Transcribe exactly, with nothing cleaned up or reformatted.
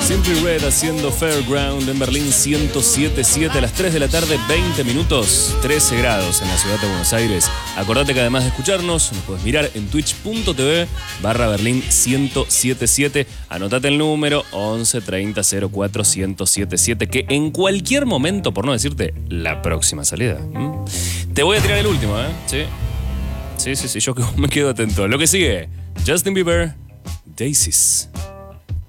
Simply Red haciendo Fairground en Berlín ciento siete punto siete a las tres de la tarde, veinte minutos, trece grados en la ciudad de Buenos Aires. Acordate que además de escucharnos, nos puedes mirar en twitch.tv barra Berlín ciento siete punto siete. Anotate el número once treinta cero cuatro ciento setenta y siete, que en cualquier momento, por no decirte la próxima salida, ¿m? Te voy a tirar el último, ¿eh? Sí, sí, sí, sí, yo me quedo atento. Lo que sigue, Justin Bieber, Daisies.